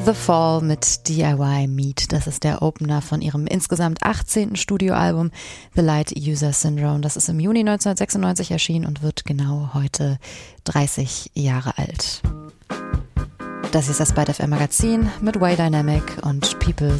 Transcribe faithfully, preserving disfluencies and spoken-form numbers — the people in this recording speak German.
The Fall mit D I Y Meet. Das ist der Opener von ihrem insgesamt achtzehnten Studioalbum The Light User Syndrome. Das ist im Juni neunzehnhundertsechsundneunzig erschienen und wird genau heute dreißig Jahre alt. Das ist das Byte F M Magazin mit Y Dynamic und People